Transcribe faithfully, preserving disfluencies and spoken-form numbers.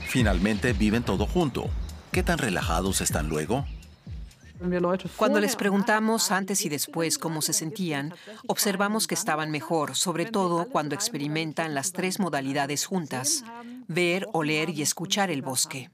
Finalmente viven todo junto. ¿Qué tan relajados están luego? Cuando les preguntamos antes y después cómo se sentían, observamos que estaban mejor, sobre todo cuando experimentan las tres modalidades juntas: ver, oler y escuchar el bosque.